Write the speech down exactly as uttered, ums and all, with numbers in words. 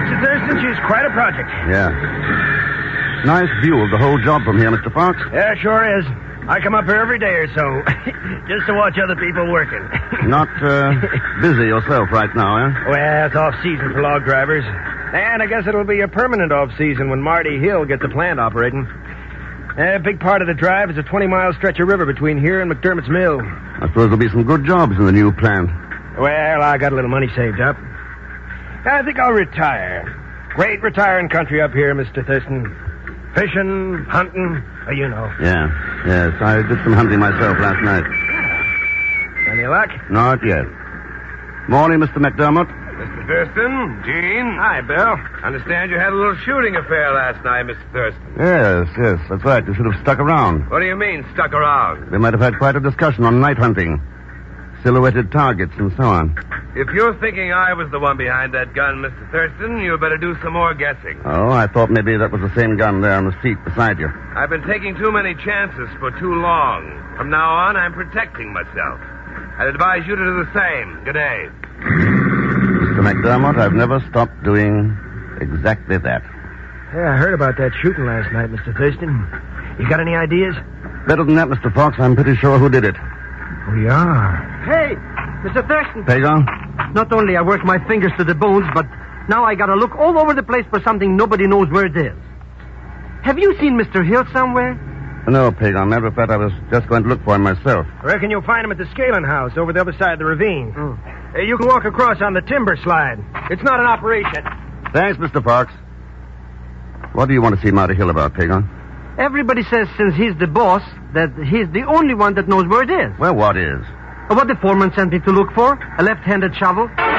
Mister Thurston, she's quite a project. Yeah. Nice view of the whole job from here, Mister Fox. Yeah, sure is. I come up here every day or so, just to watch other people working. Not uh, busy yourself right now, eh? Well, it's off-season for log drivers. And I guess it'll be a permanent off-season when Marty Hill gets the plant operating. A big part of the drive is a twenty-mile stretch of river between here and McDermott's Mill. I suppose there'll be some good jobs in the new plant. Well, I got a little money saved up. I think I'll retire. Great retiring country up here, Mister Thurston. Fishing, hunting, uh, you know. Yeah, yes. I did some hunting myself last night. Any luck? Not yet. Morning, Mister McDermott. Mister Thurston, Gene. Hi, Bill. Understand you had a little shooting affair last night, Mister Thurston. Yes, yes, that's right. You should have stuck around. What do you mean, stuck around? We might have had quite a discussion on night hunting. Silhouetted targets and so on. If you're thinking I was the one behind that gun, Mister Thurston, you better do some more guessing. Oh, I thought maybe that was the same gun there on the seat beside you. I've been taking too many chances for too long. From now on, I'm protecting myself. I'd advise you to do the same. Good day. Mister McDermott, I've never stopped doing exactly that. Yeah, I heard about that shooting last night, Mister Thurston. You got any ideas? Better than that, Mister Fox. I'm pretty sure who did it. We are. Hey, Mister Thurston. Pago? Not only I work my fingers to the bones, but now I gotta look all over the place for something nobody knows where it is. Have you seen Mister Hill somewhere? No, Pago. Matter of fact, I was just going to look for him myself. I reckon you'll find him at the scaling house over the other side of the ravine. Oh. Uh, you can walk across on the timber slide. It's not an operation. Thanks, Mister Fox. What do you want to see Marty Hill about, Pago? Everybody says since he's the boss that he's the only one that knows where it is. Well, what is? What the foreman sent me to look for? A left-handed shovel?